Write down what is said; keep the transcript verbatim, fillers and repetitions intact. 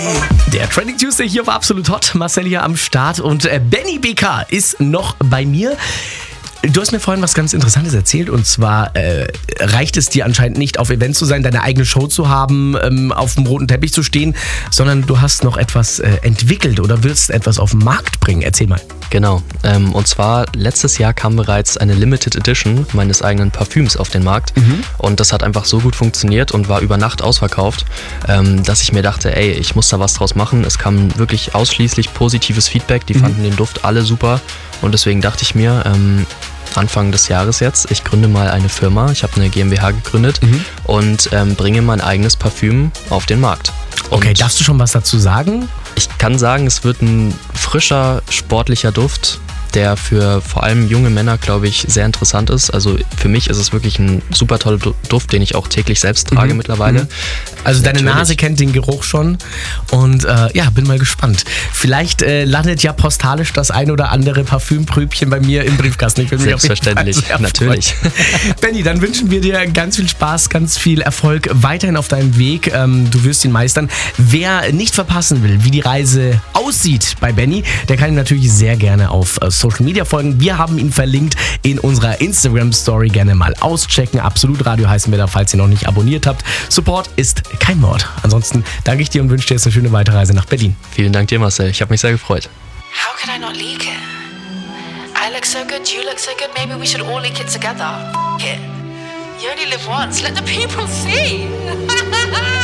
Der Trending Tuesday hier war absolut hot. Marcel hier am Start und äh, Benny B K ist noch bei mir. Du hast mir vorhin was ganz Interessantes erzählt und zwar äh, reicht es dir anscheinend nicht, auf Events zu sein, deine eigene Show zu haben, ähm, auf dem roten Teppich zu stehen, sondern du hast noch etwas äh, entwickelt oder willst etwas auf den Markt bringen. Erzähl mal. Genau, ähm, und zwar letztes Jahr kam bereits eine Limited Edition meines eigenen Parfüms auf den Markt mhm. und das hat einfach so gut funktioniert und war über Nacht ausverkauft, ähm, dass ich mir dachte, ey, ich muss da was draus machen. Es kam wirklich ausschließlich positives Feedback, die mhm. fanden den Duft alle super und deswegen dachte ich mir, ähm, Anfang des Jahres jetzt, ich gründe mal eine Firma, ich habe eine GmbH gegründet mhm. und ähm, bringe mein eigenes Parfüm auf den Markt. Und okay, darfst du schon was dazu sagen? Ich kann sagen, es wird ein frischer, sportlicher Duft, der für vor allem junge Männer, glaube ich, sehr interessant ist. Also für mich ist es wirklich ein super toller Duft, den ich auch täglich selbst trage mhm. mittlerweile. Also deine Natürlich. Nase kennt den Geruch schon und äh, ja, bin mal gespannt. Vielleicht äh, landet ja postalisch das ein oder andere Parfümprübchen bei mir im Briefkasten. Ich will mich Selbstverständlich, auf jeden Fall natürlich. Benny, dann wünschen wir dir ganz viel Spaß, ganz viel Erfolg weiterhin auf deinem Weg. Ähm, du wirst ihn meistern. Wer nicht verpassen will, wie die Reise aussieht bei Benny, der kann ihm natürlich sehr gerne auf äh, Social Media folgen. Wir haben ihn verlinkt in unserer Instagram-Story. Gerne mal auschecken. Absolut Radio heißen wir da, falls ihr noch nicht abonniert habt. Support ist kein Mord. Ansonsten danke ich dir und wünsche dir jetzt eine schöne Weiterreise nach Berlin. Vielen Dank dir, Marcel. Ich habe mich sehr gefreut. How could I not leak it? I look so good, you look so good. Maybe we should all leak it together. F- it. You only live once. Let the people see.